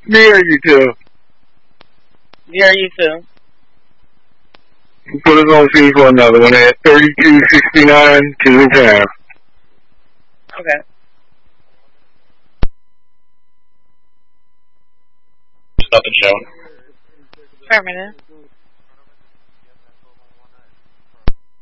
Near you too. Near you too. Put us on feed for another one at 3269 to the time. Okay. Nothing showing. Permanent.